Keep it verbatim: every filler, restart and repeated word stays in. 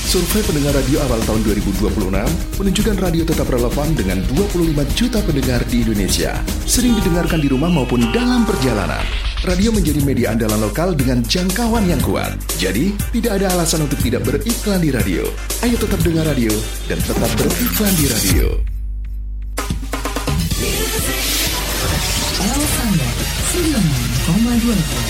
Survei pendengar radio awal tahun dua ribu dua puluh enam menunjukkan radio tetap relevan dengan dua puluh lima juta pendengar di Indonesia. Sering didengarkan di rumah maupun dalam perjalanan. Radio menjadi media andalan lokal dengan jangkauan yang kuat. Jadi, tidak ada alasan untuk tidak beriklan di radio. Ayo tetap dengar radio dan tetap beriklan di radio. L sembilan koma dua